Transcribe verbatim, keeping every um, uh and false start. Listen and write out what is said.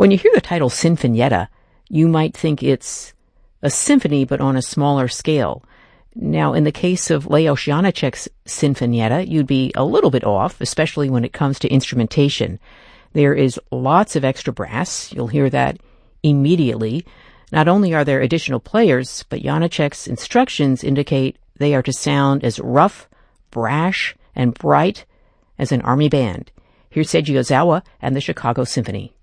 When you hear the title Sinfonietta, you might think it's a symphony but on a smaller scale. Now, in the case of Leos Janáček's Sinfonietta, you'd be a little bit off, especially when it comes to instrumentation. There is lots of extra brass. You'll hear that immediately. Not only are there additional players, but Janáček's instructions indicate they are to sound as rough, brash, and bright as an army band. Here's Seiji Ozawa and the Chicago Symphony.